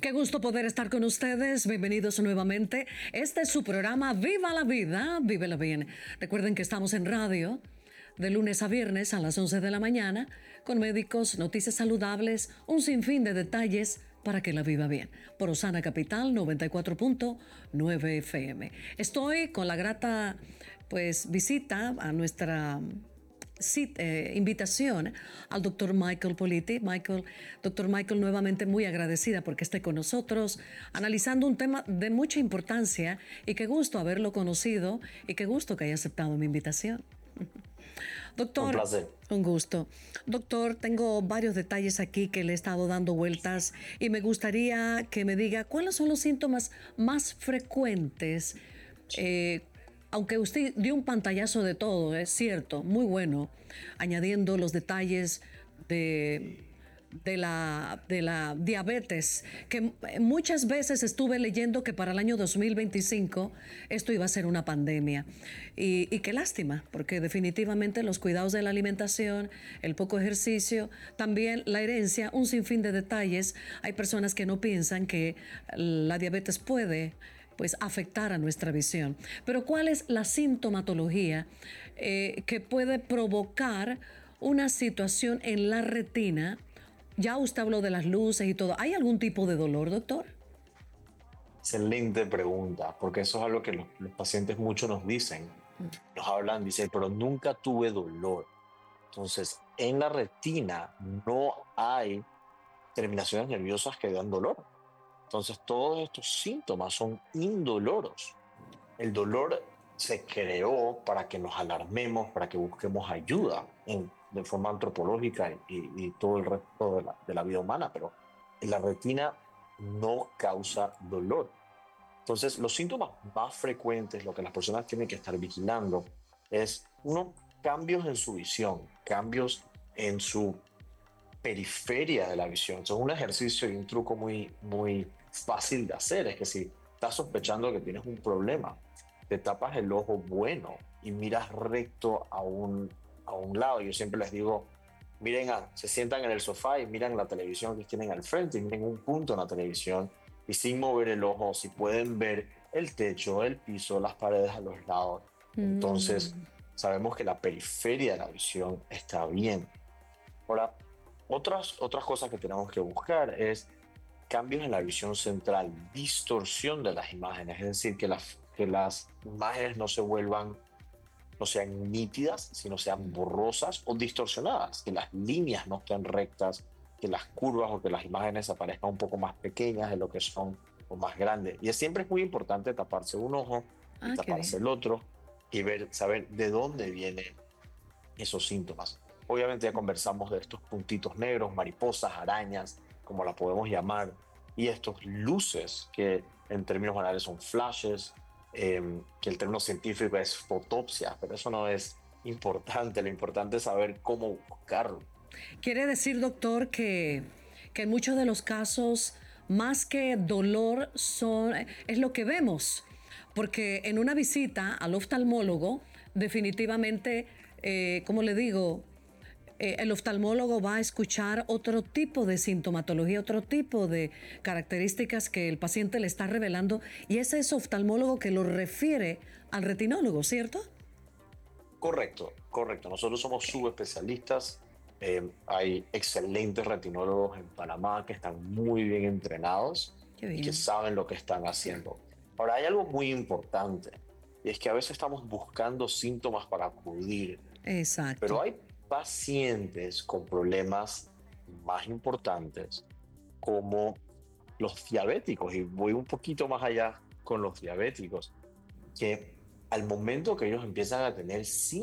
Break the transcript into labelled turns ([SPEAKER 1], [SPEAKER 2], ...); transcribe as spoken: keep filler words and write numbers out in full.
[SPEAKER 1] Qué gusto poder estar con ustedes. Bienvenidos nuevamente. Este es su programa Viva la Vida, Vívela Bien. Recuerden que estamos en radio de lunes a viernes a las once de la mañana con médicos, noticias saludables, un sinfín de detalles para que la viva bien. Por Osana Capital noventa y cuatro punto nueve F M. Estoy con la grata pues visita a nuestra Sí, eh, invitación al doctor Michael Politi. Michael, doctor Michael, nuevamente muy agradecida porque esté con nosotros analizando un tema de mucha importancia y qué gusto haberlo conocido y qué gusto que haya aceptado mi invitación. Doctor,
[SPEAKER 2] Un placer.
[SPEAKER 1] un gusto. Doctor, tengo varios detalles aquí que le he estado dando vueltas y me gustaría que me diga cuáles son los síntomas más frecuentes. Eh, Aunque usted dio un pantallazo de todo, es cierto, muy bueno, añadiendo los detalles de, de, la, de la diabetes, que muchas veces estuve leyendo que para el año dos mil veinticinco esto iba a ser una pandemia. Y, y qué lástima, porque definitivamente los cuidados de la alimentación, el poco ejercicio, también la herencia, un sinfín de detalles. Hay personas que no piensan que la diabetes puede pues afectar a nuestra visión. Pero ¿cuál es la sintomatología eh, que puede provocar una situación en la retina? Ya usted habló de las luces y todo. ¿Hay algún tipo de dolor, doctor?
[SPEAKER 2] Excelente pregunta, porque eso es algo que los, los pacientes mucho nos dicen. Nos hablan, dicen, pero nunca tuve dolor. Entonces, en la retina no hay terminaciones nerviosas que dan dolor. Entonces, todos estos síntomas son indoloros. El dolor se creó para que nos alarmemos, para que busquemos ayuda en, de forma antropológica y, y todo el resto de la, de la vida humana, pero la retina no causa dolor. Entonces, los síntomas más frecuentes, lo que las personas tienen que estar vigilando, es uno, cambios en su visión, cambios en su periferia de la visión. Entonces, un ejercicio y un truco muy, muy fácil de hacer es que si estás sospechando que tienes un problema, te tapas el ojo bueno y miras recto a un, a un lado. Yo siempre les digo, miren, a, se sientan en el sofá y miran la televisión que tienen al frente y miren un punto en la televisión y sin mover el ojo, si pueden ver el techo, el piso, las paredes a los lados. Entonces,
[SPEAKER 1] Mm.
[SPEAKER 2] sabemos que la periferia de la visión está bien. Ahora, otras, otras cosas que tenemos que buscar es cambios en la visión central, distorsión de las imágenes, es decir, que las, que las imágenes no se vuelvan, no sean nítidas, sino sean borrosas o distorsionadas, que las líneas no estén rectas, que las curvas o que las imágenes aparezcan un poco más pequeñas de lo que son o más grandes. Y siempre es muy importante taparse un ojo y
[SPEAKER 1] Ah, qué
[SPEAKER 2] taparse
[SPEAKER 1] bien.
[SPEAKER 2] el otro y ver, saber de dónde vienen esos síntomas. Obviamente ya conversamos de estos puntitos negros, mariposas, arañas, como la podemos llamar, y estos luces que en términos generales son flashes, eh, que el término científico es fotopsia, pero eso no es importante, lo importante es saber cómo buscarlo.
[SPEAKER 1] Quiere decir, doctor, que, que en muchos de los casos, más que dolor, son, es lo que vemos. Porque en una visita al oftalmólogo, definitivamente, eh, como le digo, eh, el oftalmólogo va a escuchar otro tipo de sintomatología, otro tipo de características que el paciente le está revelando, y ese es oftalmólogo que lo refiere al retinólogo, ¿cierto?
[SPEAKER 2] Correcto, correcto. Nosotros somos
[SPEAKER 1] Okay.
[SPEAKER 2] subespecialistas. Eh, hay excelentes retinólogos en Panamá que están muy bien entrenados
[SPEAKER 1] Qué
[SPEAKER 2] y que
[SPEAKER 1] bien.
[SPEAKER 2] saben lo que están haciendo. Ahora, hay algo muy importante y es que a veces estamos buscando síntomas para acudir, pero
[SPEAKER 1] Exacto.
[SPEAKER 2] hay pacientes con problemas más importantes como los diabéticos, y voy un poquito más allá con los diabéticos, que al momento que ellos empiezan a tener síntomas